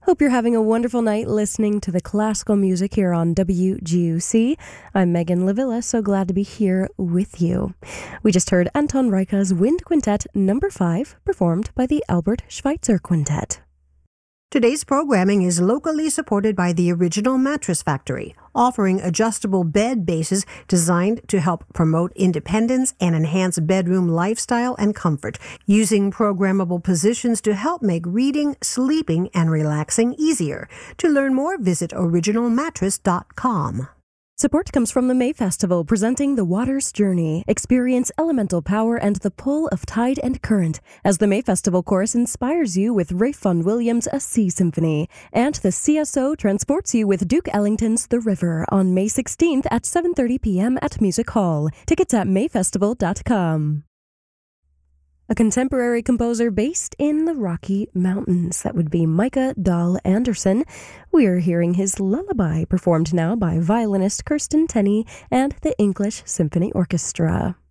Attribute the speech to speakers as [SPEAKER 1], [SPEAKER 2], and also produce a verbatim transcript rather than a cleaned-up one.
[SPEAKER 1] Hope you're having a wonderful night listening to the classical music here on W G U C. I'm Megan Lavilla, so glad to be here with you. We just heard Anton Reicha's Wind Quintet number five, performed by the Albert Schweitzer Quintet.
[SPEAKER 2] Today's programming is locally supported by the Original Mattress Factory, offering adjustable bed bases designed to help promote independence and enhance bedroom lifestyle and comfort, using programmable positions to help make reading, sleeping, and relaxing easier. To learn more, visit original mattress dot com.
[SPEAKER 1] Support comes from the May Festival, presenting The Water's Journey. Experience elemental power and the pull of tide and current as the May Festival Chorus inspires you with Ralph Vaughan Williams' A Sea Symphony. And the C S O transports you with Duke Ellington's The River on May sixteenth at seven thirty p.m. at Music Hall. Tickets at may festival dot com. A contemporary composer based in the Rocky Mountains. That would be Micah Dahl Anderson. We are hearing his Lullaby, performed now by violinist Kirsten Tenney and the English Symphony Orchestra.